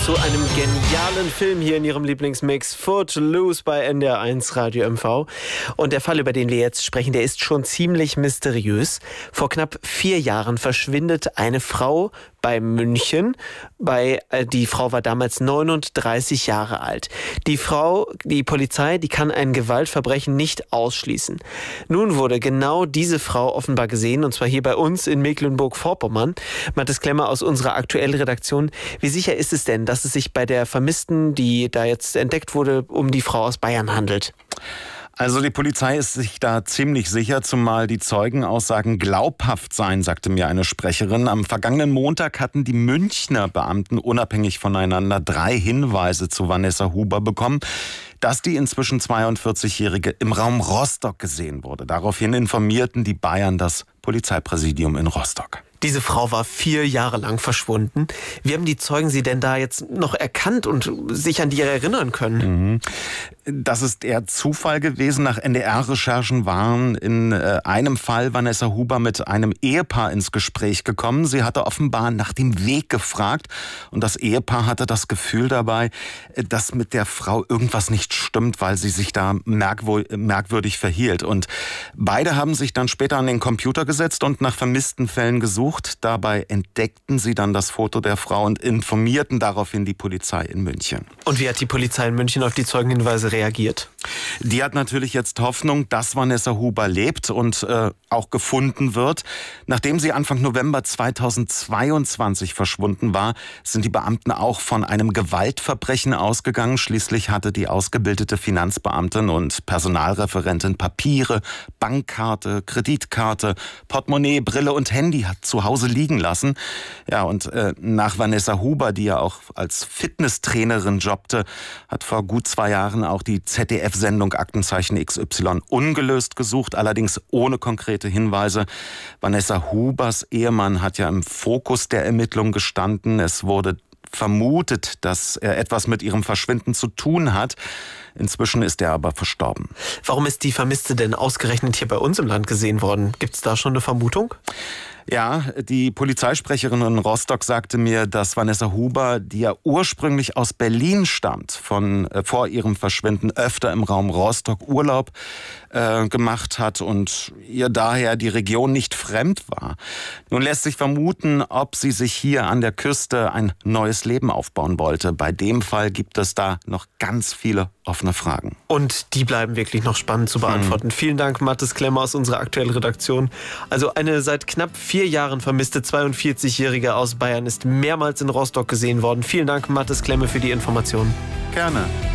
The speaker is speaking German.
zu einem genialen Film hier in Ihrem Lieblingsmix Footloose bei NDR1 Radio MV. Und der Fall, über den wir jetzt sprechen, der ist schon ziemlich mysteriös. Vor knapp 4 Jahren verschwindet eine Frau bei München. Die Frau war damals 39 Jahre alt. Die Polizei, die kann ein Gewaltverbrechen nicht ausschließen. Nun wurde genau diese Frau offenbar gesehen, und zwar hier bei uns in Mecklenburg-Vorpommern. Mathis Klemmer aus unserer aktuellen Redaktion. Wie sicher ist es denn, dass es sich bei der Vermissten, die da jetzt entdeckt wurde, um die Frau aus Bayern handelt? Also die Polizei ist sich da ziemlich sicher, zumal die Zeugenaussagen glaubhaft seien, sagte mir eine Sprecherin. Am vergangenen Montag hatten die Münchner Beamten unabhängig voneinander 3 Hinweise zu Vanessa Huber bekommen, dass die inzwischen 42-Jährige im Raum Rostock gesehen wurde. Daraufhin informierten die Bayern das Polizeipräsidium in Rostock. Diese Frau war 4 Jahre lang verschwunden. Wie haben die Zeugen sie denn da jetzt noch erkannt und sich an die erinnern können? Das ist eher Zufall gewesen. Nach NDR-Recherchen waren in einem Fall Vanessa Huber mit einem Ehepaar ins Gespräch gekommen. Sie hatte offenbar nach dem Weg gefragt und das Ehepaar hatte das Gefühl dabei, dass mit der Frau irgendwas nicht stimmt, weil sie sich da merkwürdig verhielt. Und beide haben sich dann später an den Computer gesetzt und nach vermissten Fällen gesucht. Dabei entdeckten sie dann das Foto der Frau und informierten daraufhin die Polizei in München. Und wie hat die Polizei in München auf die Zeugenhinweise reagiert? Die hat natürlich jetzt Hoffnung, dass Vanessa Huber lebt und auch gefunden wird. Nachdem sie Anfang November 2022 verschwunden war, sind die Beamten auch von einem Gewaltverbrechen ausgegangen. Schließlich hatte die ausgebildete Finanzbeamtin und Personalreferentin Papiere, Bankkarte, Kreditkarte, Portemonnaie, Brille und Handy zu Hause liegen lassen. Ja, und nach Vanessa Huber, die ja auch als Fitnesstrainerin jobbte, hat vor gut 2 Jahren auch die ZDF-Sendung Aktenzeichen XY ungelöst gesucht, allerdings ohne konkrete Hinweise. Vanessa Hubers Ehemann hat ja im Fokus der Ermittlung gestanden. Es wurde vermutet, dass er etwas mit ihrem Verschwinden zu tun hat. Inzwischen ist er aber verstorben. Warum ist die Vermisste denn ausgerechnet hier bei uns im Land gesehen worden? Gibt es da schon eine Vermutung? Ja, die Polizeisprecherin in Rostock sagte mir, dass Vanessa Huber, die ja ursprünglich aus Berlin stammt, vor ihrem Verschwinden öfter im Raum Rostock Urlaub gemacht hat und ihr daher die Region nicht fremd war. Nun lässt sich vermuten, ob sie sich hier an der Küste ein neues Leben aufbauen wollte. Bei dem Fall gibt es da noch ganz viele offene Fragen. Und die bleiben wirklich noch spannend zu beantworten. Vielen Dank, Mathis Klemmer aus unserer aktuellen Redaktion. Also eine seit knapp 4 Jahren vermisste 42-Jährige aus Bayern ist mehrmals in Rostock gesehen worden. Vielen Dank, Mathis Klemmer, für die Informationen. Gerne.